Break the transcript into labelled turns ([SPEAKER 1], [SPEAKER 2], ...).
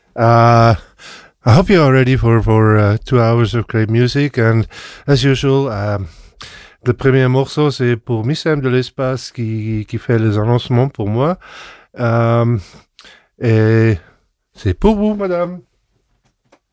[SPEAKER 1] Uh, I hope you are ready for 2 hours of great music. And as usual, le premier morceau, c'est pour Missem de l'Espace qui fait les annoncements pour moi. Et c'est pour vous, madame.